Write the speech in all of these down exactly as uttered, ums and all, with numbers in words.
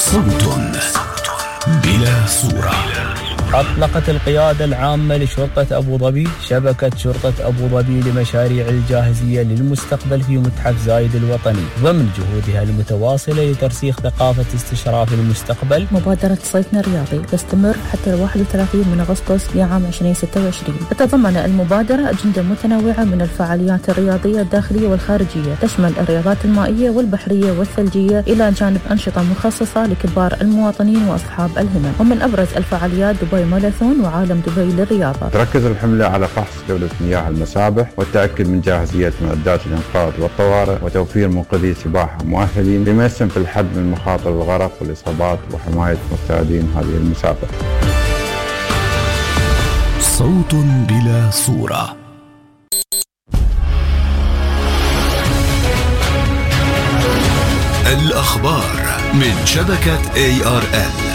صوت بلا صورة. أطلقت القيادة العامة لشرطة أبو ظبي شبكة شرطة أبو ظبي لمشاريع الجاهزية للمستقبل في متحف زايد الوطني ضمن جهودها المتواصلة لترسيخ ثقافة استشراف المستقبل. مبادرة صيفنا الرياضي تستمر حتى الواحد وثلاثين من أغسطس لعام ألفين وستة وعشرين. تتضمن المبادرة أجندة متنوعة من الفعاليات الرياضية الداخلية والخارجية، تشمل الرياضات المائية والبحرية والثلجية إلى جانب أنشطة مخصصة لكبار المواطنين وأصحاب الهمم. ومن أبرز الفعاليات دبي ماراثون وعالم دبي للرياضة. تركز الحملة على فحص جودة مياه المسابح والتأكد من جاهزية معدات الإنقاذ والطوارئ وتوفير منقذي سباحة مؤهلين بما يسهم في الحد من مخاطر الغرق والإصابات وحماية مستعدين هذه المسابقة. صوت بلا صورة. الأخبار من شبكة إيه آر إل.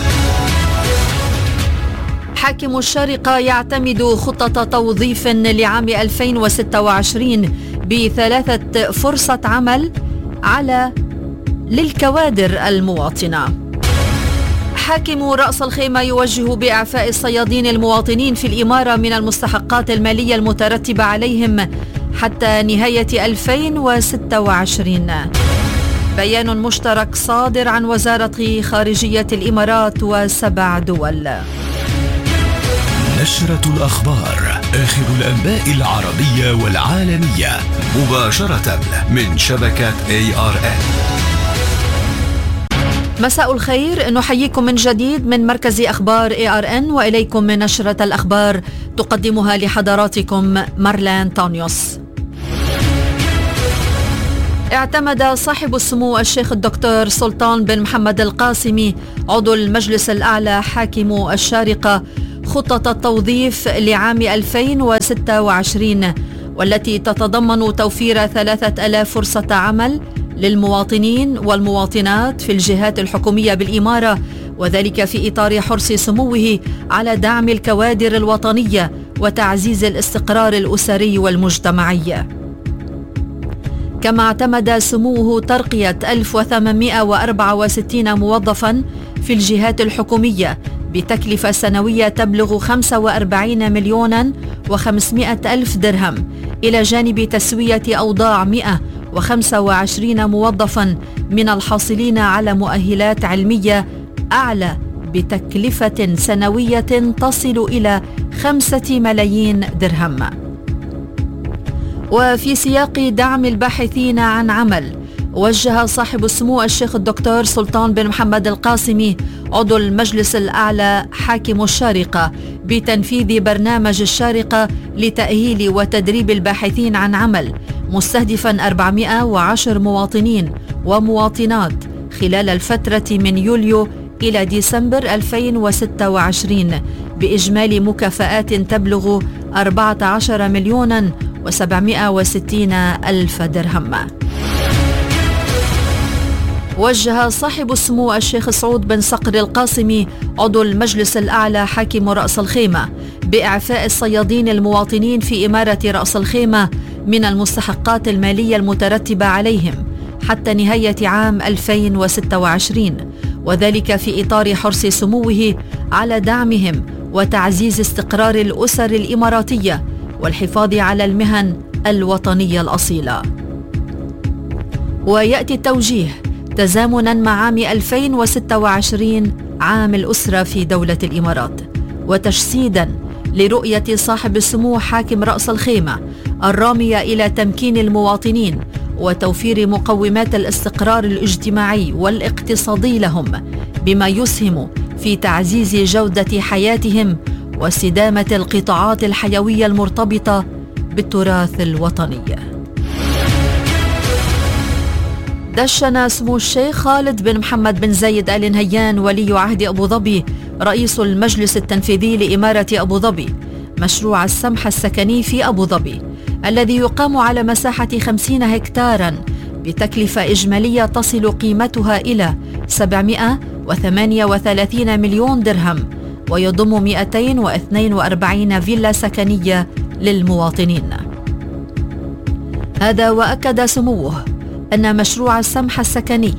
حاكم الشارقة يعتمد خطة توظيف لعام ألفين وستة وعشرين بثلاثة فرصة عمل على للكوادر المواطنة. حاكم رأس الخيمة يوجه بإعفاء الصيادين المواطنين في الإمارة من المستحقات المالية المترتبة عليهم حتى نهاية ألفين وستة وعشرين. بيان مشترك صادر عن وزارة خارجية الإمارات وسبع دول. نشرة الأخبار، آخر الأنباء العربية والعالمية مباشرة من شبكة إيه آر إل. مساء الخير، نحييكم من جديد من مركز أخبار إيه آر إن، وإليكم من نشرة الأخبار تقدمها لحضراتكم مارلان تونيوس. اعتمد صاحب السمو الشيخ الدكتور سلطان بن محمد القاسمي عضو المجلس الأعلى حاكم الشارقة خطة التوظيف لعام ألفين وستة وعشرين، والتي تتضمن توفير ثلاثة آلاف فرصة عمل للمواطنين والمواطنات في الجهات الحكومية بالإمارة، وذلك في إطار حرص سموه على دعم الكوادر الوطنية وتعزيز الاستقرار الأسري والمجتمعي. كما اعتمد سموه ترقية ألف وثمانمائة وأربعة وستين موظفاً في الجهات الحكومية بتكلفة سنوية تبلغ خمسة وأربعين مليوناً وخمسمائة ألف درهم، إلى جانب تسوية أوضاع مئة وخمسة وعشرين موظفاً من الحاصلين على مؤهلات علمية أعلى بتكلفة سنوية تصل إلى خمسة ملايين درهم. وفي سياق دعم الباحثين عن عمل، وجه صاحب السمو الشيخ الدكتور سلطان بن محمد القاسمي عضو المجلس الأعلى حاكم الشارقة بتنفيذ برنامج الشارقة لتأهيل وتدريب الباحثين عن عمل، مستهدفاً أربعمائة وعشرة مواطنين ومواطنات خلال الفترة من يوليو إلى ديسمبر ألفين وستة وعشرين بإجمالي مكافآت تبلغ أربعة عشر مليوناً وسبعمائة وستين ألف درهم. وجه صاحب السمو الشيخ سعود بن صقر القاسمي عضو المجلس الأعلى حاكم رأس الخيمة بإعفاء الصيادين المواطنين في إمارة رأس الخيمة من المستحقات المالية المترتبة عليهم حتى نهاية عام ألفين وستة وعشرين، وذلك في إطار حرص سموه على دعمهم وتعزيز استقرار الأسر الإماراتية والحفاظ على المهن الوطنية الأصيلة. ويأتي التوجيه تزامناً مع عام ألفين وستة وعشرين عام الأسرة في دولة الإمارات، وتجسيداً لرؤية صاحب السمو حاكم رأس الخيمة الرامية إلى تمكين المواطنين وتوفير مقومات الاستقرار الاجتماعي والاقتصادي لهم، بما يسهم في تعزيز جودة حياتهم واستدامة القطاعات الحيوية المرتبطة بالتراث الوطني. دشن سمو الشيخ خالد بن محمد بن زايد آل نهيان ولي عهد أبو ظبي رئيس المجلس التنفيذي لإمارة أبو ظبي مشروع السمح السكني في أبو ظبي، الذي يقام على مساحة خمسين هكتاراً بتكلفة إجمالية تصل قيمتها إلى سبعمائة وثمانية وثلاثين مليون درهم، ويضم مئتين واثنين وأربعين فيلا سكنية للمواطنين. هذا وأكد سموه أن مشروع السمح السكني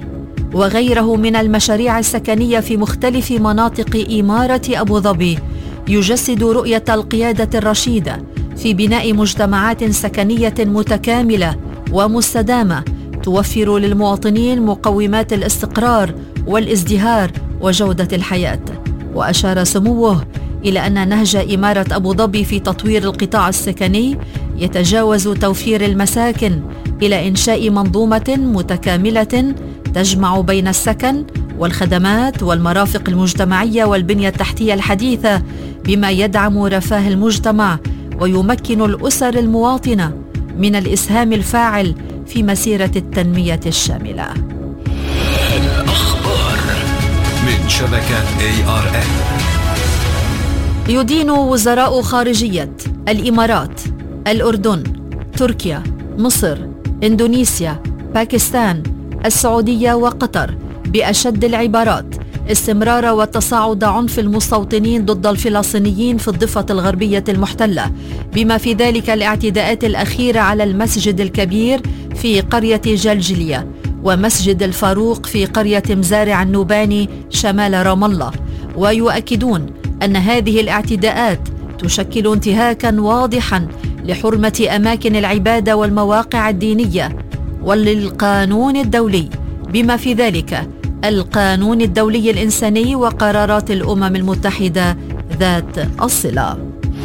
وغيره من المشاريع السكنية في مختلف مناطق إمارة أبو ظبي يجسد رؤية القيادة الرشيدة في بناء مجتمعات سكنية متكاملة ومستدامة توفر للمواطنين مقومات الاستقرار والازدهار وجودة الحياة. وأشار سموه إلى أن نهج إمارة أبو ظبي في تطوير القطاع السكني يتجاوز توفير المساكن إلى إنشاء منظومة متكاملة تجمع بين السكن والخدمات والمرافق المجتمعية والبنية التحتية الحديثة، بما يدعم رفاه المجتمع ويمكن الأسر المواطنة من الإسهام الفاعل في مسيرة التنمية الشاملة. الأخبار من شبكة إيه آر إن. يدين وزراء خارجية الإمارات، الأردن، تركيا، مصر، إندونيسيا، باكستان، السعودية وقطر بأشد العبارات استمرار وتصاعد عنف المستوطنين ضد الفلسطينيين في الضفة الغربية المحتلة، بما في ذلك الاعتداءات الأخيرة على المسجد الكبير في قرية جلجلية ومسجد الفاروق في قرية مزارع النوباني شمال رام الله. ويؤكدون أن هذه الاعتداءات تشكل انتهاكا واضحا لحرمة أماكن العبادة والمواقع الدينية وللقانون الدولي، بما في ذلك القانون الدولي الإنساني وقرارات الأمم المتحدة ذات الصلة.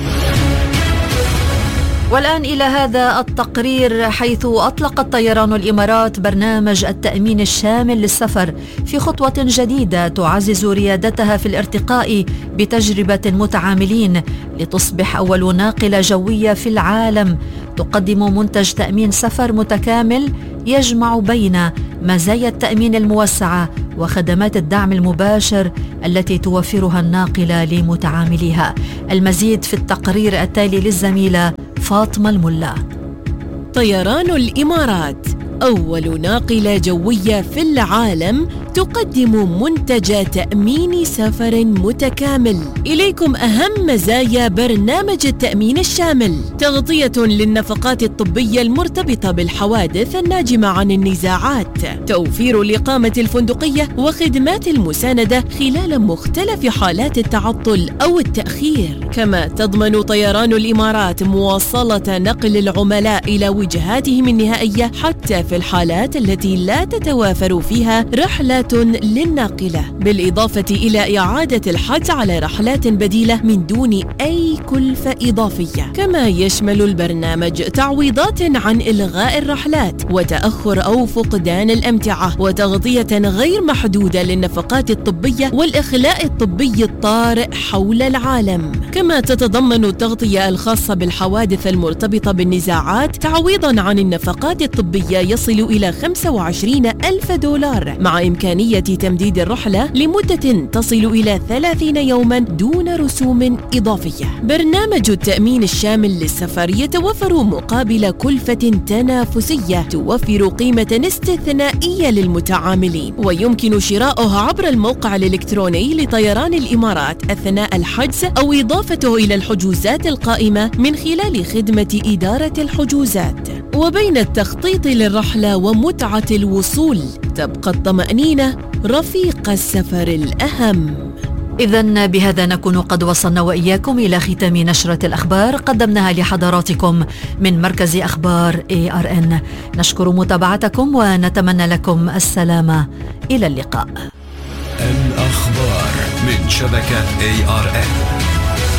والآن إلى هذا التقرير، حيث أطلقت طيران الإمارات برنامج التأمين الشامل للسفر في خطوة جديدة تعزز ريادتها في الارتقاء بتجربة المتعاملين لتصبح أول ناقلة جوية في العالم تقدم منتج تأمين سفر متكامل يجمع بين مزايا التأمين الموسعة وخدمات الدعم المباشر التي توفرها الناقلة لمتعامليها. المزيد في التقرير التالي للزميلة فاطمة الملا. طيران الإمارات أول ناقلة جوية في العالم تقدم منتج تأمين سفر متكامل. إليكم أهم مزايا برنامج التأمين الشامل: تغطية للنفقات الطبية المرتبطة بالحوادث الناجمة عن النزاعات، توفير الإقامة الفندقية وخدمات المساندة خلال مختلف حالات التعطل أو التأخير. كما تضمن طيران الإمارات مواصلة نقل العملاء إلى وجهاتهم النهائية حتى في الحالات التي لا تتوافر فيها رحلات للناقلة، بالإضافة إلى إعادة الحجز على رحلات بديلة من دون أي كلفة إضافية. كما يشمل البرنامج تعويضات عن إلغاء الرحلات وتأخر أو فقدان الأمتعة، وتغطية غير محدودة للنفقات الطبية والإخلاء الطبي الطارئ حول العالم. كما تتضمن التغطية الخاصة بالحوادث المرتبطة بالنزاعات تعويضا عن النفقات الطبية يصل إلى خمسة وعشرين ألف دولار، مع إمكانية تمديد الرحلة لمدة تصل إلى ثلاثين يوما دون رسوم إضافية. برنامج التأمين الشامل للسفر يتوفر مقابل كلفة تنافسية توفر قيمة استثنائية للمتعاملين، ويمكن شراؤه عبر الموقع الإلكتروني لطيران الإمارات أثناء الحجز أو إضافته إلى الحجوزات القائمة من خلال خدمة إدارة الحجوزات. وبين التخطيط للرحلة ومتعة الوصول تبقى الطمأنينة رفيق السفر الأهم. إذن بهذا نكون قد وصلنا وإياكم إلى ختام نشرة الأخبار قدمناها لحضراتكم من مركز أخبار إيه آر إن. نشكر متابعتكم ونتمنى لكم السلامة. إلى اللقاء. الأخبار من شبكة إيه آر إن.